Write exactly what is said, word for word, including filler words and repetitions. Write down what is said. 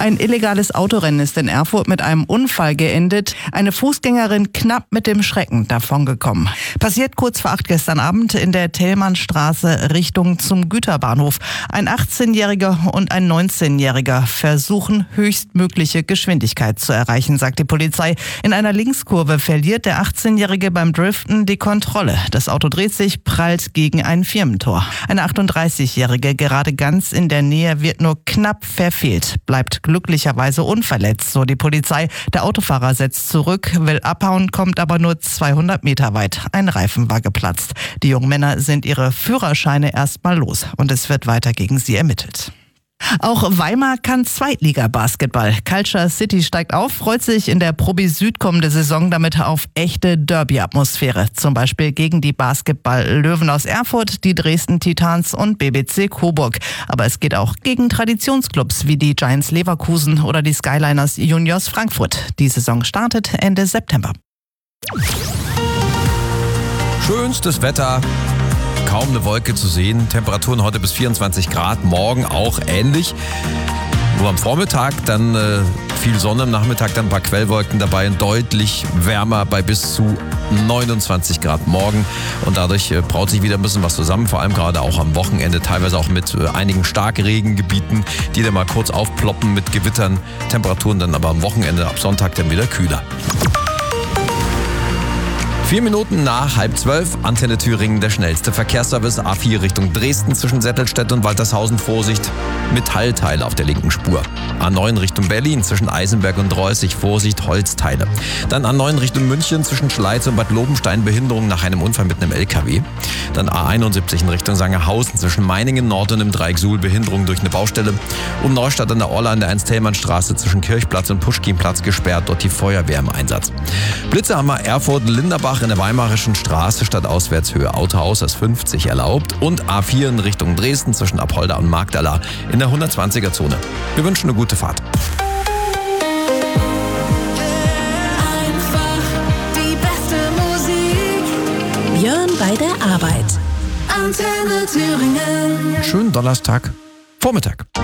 Ein illegales Autorennen ist in Erfurt mit einem Unfall geendet. Eine Fußgängerin knapp mit dem Schrecken davongekommen. Passiert kurz vor acht gestern Abend in der Thälmannstraße Richtung zum Güterbahnhof. Ein achtzehnjähriger und ein neunzehnjähriger versuchen höchstmögliche Geschwindigkeit zu erreichen, sagt die Polizei. In einer Linkskurve verliert der achtzehnjährige beim Driften die Kontrolle. Das Auto dreht sich, prallt gegen ein Firmentor. Eine achtunddreißigjährige gerade ganz in der Nähe wird nur knapp verfehlt, bleibt glücklicherweise unverletzt, so die Polizei. Der Autofahrer setzt zurück, will abhauen, kommt aber nur zweihundert Meter weit. Ein Reifen war geplatzt. Die jungen Männer sind ihre Führerscheine erstmal los und es wird weiter gegen sie ermittelt. Auch Weimar kann Zweitliga-Basketball. Culture City steigt auf, freut sich in der Probi Süd kommende Saison damit auf echte Derby-Atmosphäre. Zum Beispiel gegen die Basketball-Löwen aus Erfurt, die Dresden Titans und B B C Coburg. Aber es geht auch gegen Traditionsclubs wie die Giants Leverkusen oder die Skyliners Juniors Frankfurt. Die Saison startet Ende September. Schönstes Wetter. Kaum eine Wolke zu sehen. Temperaturen heute bis vierundzwanzig Grad, morgen auch ähnlich. Nur am Vormittag dann äh, viel Sonne, am Nachmittag dann ein paar Quellwolken dabei und deutlich wärmer bei bis zu neunundzwanzig Grad morgen. Und dadurch äh, braut sich wieder ein bisschen was zusammen, vor allem gerade auch am Wochenende, teilweise auch mit äh, einigen Starkregengebieten, die dann mal kurz aufploppen mit Gewittern. Temperaturen dann aber am Wochenende, ab Sonntag dann wieder kühler. Vier Minuten nach halb zwölf, Antenne Thüringen, der schnellste Verkehrsservice. A vier Richtung Dresden zwischen Settelstedt und Waltershausen, Vorsicht, Metallteile auf der linken Spur. A neun Richtung Berlin zwischen Eisenberg und Reußig, Vorsicht, Holzteile. Dann A neun Richtung München zwischen Schleiz und Bad Lobenstein, Behinderung nach einem Unfall mit einem L K W. Dann A einundsiebzig in Richtung Sangerhausen zwischen Meiningen Nord und im Dreieck Suhl, Behinderung durch eine Baustelle. Und Neustadt an der Orla an der Ernst-Thälmann-Straße zwischen Kirchplatz und Puschkinplatz gesperrt, dort die Feuerwehr im Einsatz. Blitze haben wir Erfurt, Linderbach in der Weimarischen Straße statt Auswärtshöhe Autohaus ist fünfzig erlaubt und A vier in Richtung Dresden zwischen Apolda und Magdala in der hundertzwanziger Zone. Wir wünschen eine gute Fahrt. Einfach die beste Musik. Björn bei der Arbeit. Antenne Thüringen. Schönen Donnerstag Vormittag.